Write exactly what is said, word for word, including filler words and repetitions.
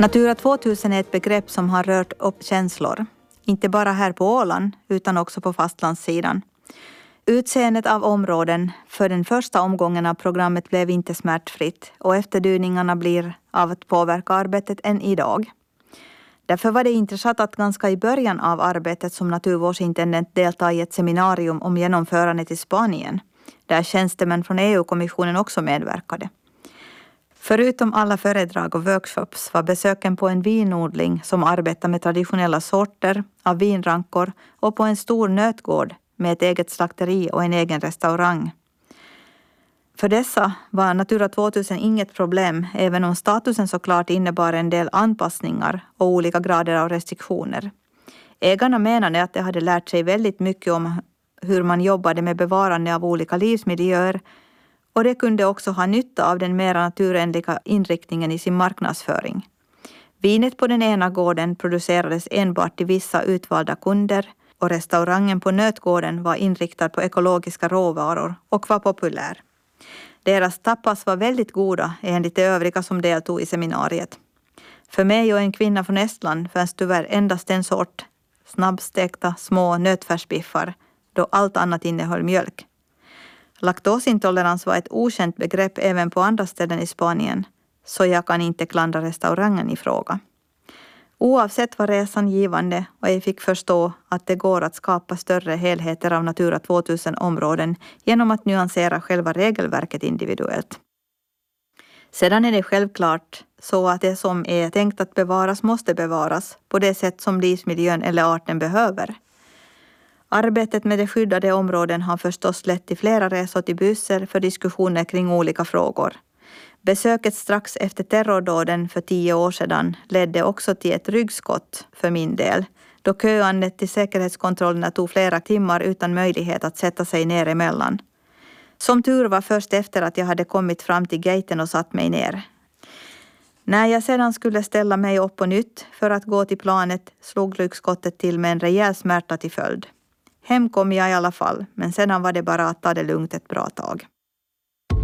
Natura tvåtusen är ett begrepp som har rört upp känslor. Inte bara här på Åland utan också på fastlandssidan. Utseendet av områden för den första omgången av programmet blev inte smärtfritt och efterdyningarna blir av att påverka arbetet än idag. Därför var det intressant att ganska i början av arbetet som naturvårdsintendent delta i ett seminarium om genomförandet i Spanien, där tjänstemän från E U-kommissionen också medverkade. Förutom alla föredrag och workshops var besöken på en vinodling som arbetar med traditionella sorter av vinrankor och på en stor nötgård med ett eget slakteri och en egen restaurang. För dessa var Natura tvåtusen inget problem, även om statusen såklart innebar en del anpassningar och olika grader av restriktioner. Ägarna menade att de hade lärt sig väldigt mycket om hur man jobbade med bevarande av olika livsmiljöer, och det kunde också ha nytta av den mer naturenliga inriktningen i sin marknadsföring. Vinet på den ena gården producerades enbart till vissa utvalda kunder och restaurangen på nötgården var inriktad på ekologiska råvaror och var populär. Deras tapas var väldigt goda enligt de övriga som deltog i seminariet. För mig och en kvinna från Estland fanns tyvärr endast en sort, snabbstekta små nötfärsbiffar, då allt annat innehöll mjölk. Laktosintolerans var ett okänt begrepp även på andra ställen i Spanien, så jag kan inte klandra restaurangen i fråga. Oavsett var resan givande och jag fick förstå att det går att skapa större helheter av Natura tvåtusen-områden genom att nyansera själva regelverket individuellt. Sedan är det självklart så att det som är tänkt att bevaras måste bevaras på det sätt som livsmiljön eller arten behöver. Arbetet med de skyddade områden har förstås lett till flera resor till Bryssel för diskussioner kring olika frågor. Besöket strax efter terrordåden för tio år sedan ledde också till ett ryggskott för min del, då köandet till säkerhetskontrollerna tog flera timmar utan möjlighet att sätta sig ner emellan. Som tur var först efter att jag hade kommit fram till gaten och satt mig ner. När jag sedan skulle ställa mig upp på nytt för att gå till planet slog ryggskottet till med en rejäl smärta till följd. Hem kom jag i alla fall, men sedan var det bara att ta det lugnt ett bra tag.